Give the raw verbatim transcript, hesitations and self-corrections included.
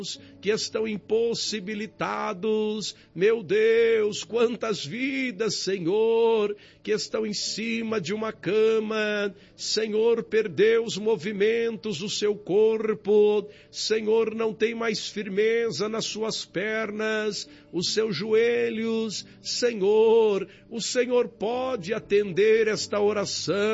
que estão impossibilitados, meu Deus, quantas vidas, Senhor, que estão em cima de uma cama, Senhor, perdeu os movimentos do seu corpo, Senhor, não tem mais firmeza nas suas pernas, os seus joelhos, Senhor, o Senhor pode atender esta oração.